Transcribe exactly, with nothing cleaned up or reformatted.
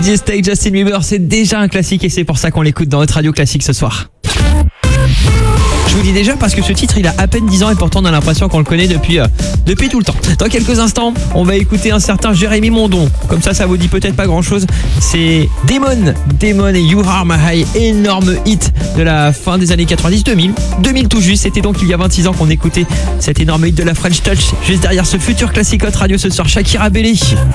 D J Stay, Justin Bieber, c'est déjà un classique et c'est pour ça qu'on l'écoute dans notre radio classique ce soir. Je vous dis déjà parce que ce titre il a à peine dix ans et pourtant on a l'impression qu'on le connaît depuis, euh, depuis tout le temps. Dans quelques instants, on va écouter un certain Jérémy Mondon. Comme ça, ça vous dit peut-être pas grand chose. C'est Demon, Demon et You Are My High, énorme hit de la fin des années quatre-vingt-dix, deux mille. deux mille tout juste, c'était donc il y a vingt-six ans qu'on écoutait cet énorme hit de la French Touch. Juste derrière ce futur classique hot radio ce soir, Shakira Belly.